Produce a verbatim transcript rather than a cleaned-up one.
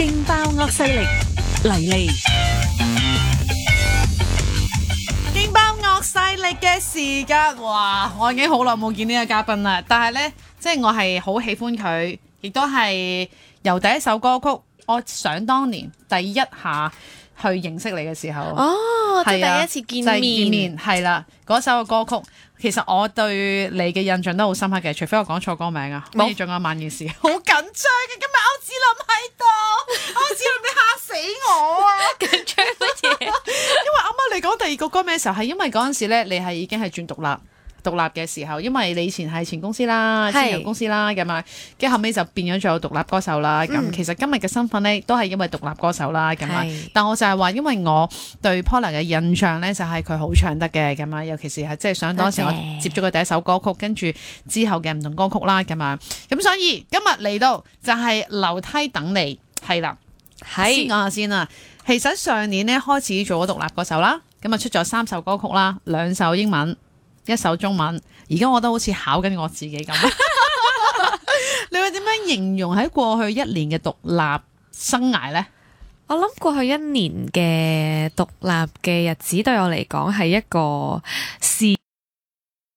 勁爆惡勢力嚟嚟， 勁爆惡勢力嘅時間，哇！我已經好耐冇見呢個嘉賓啦，但係呢，即係我係好喜歡佢，亦都係由第一首歌曲，我想當年第一下去認識你嘅時候， 哦，即係係啊第一次見就係面， 見面係啦，嗰首嘅歌曲。其實我對你嘅印象都好深刻嘅，除非我講錯歌名啊。 冇跟住仲有萬件事，好緊張嘅。今日歐子林喺度，歐子林你嚇死我啊！ 緊張乜嘢？ 因為啱啱你講第二個歌名嘅時候，係因為嗰陣時咧，你係已經係轉獨立。獨立嘅時候，因為你以前係前公司啦、 係前油公司啦咁啊，跟住後尾就變咗做獨立歌手啦。咁、 嗯其實今日嘅身份咧，都係因為獨立歌手啦咁啊係。 但我就係話，因為我對 Paula 嘅印象咧，就係佢好唱得嘅咁啊，尤其是係即係想當時我多謝接咗佢第一首歌曲，跟住之後嘅唔同歌曲啦咁啊。咁所以今日嚟到就係樓梯等你係啦。先係講下先啦。其實上年咧開始做咗獨立歌手啦，咁啊出咗三首歌曲啦，兩首英文，一首中文。而家我覺得好似考緊我自己咁。你會點樣形容喺過去一年嘅獨立生涯呢？ 我諗過去一年嘅獨立嘅日子對我嚟講係一個試